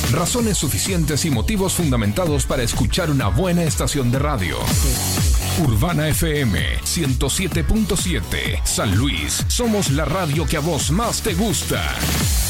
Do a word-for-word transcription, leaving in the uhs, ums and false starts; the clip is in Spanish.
Razones suficientes y motivos fundamentados para escuchar una buena estación de radio. Urbana F M ciento siete punto siete. San Luis, somos la radio que a vos más te gusta.